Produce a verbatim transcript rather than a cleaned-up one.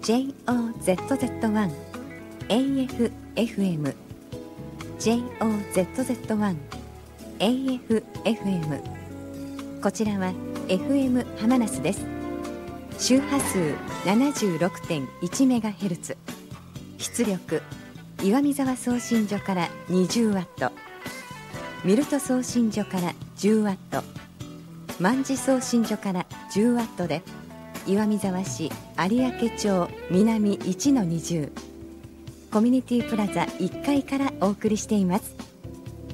ジェイオーゼットゼットワン エーエフエフエム ジェイオーゼットゼットワン エーエフエフエム こちらは エフエム ハマナスです。周波数 ななじゅうろくてんいちメガヘルツ、出力岩見沢送信所からにじゅうワット、ミルト送信所からじゅうワット、万事送信所からじゅうワットで岩見沢市有明町南 いちのにじゅう コミュニティプラザいっかいからお送りしています。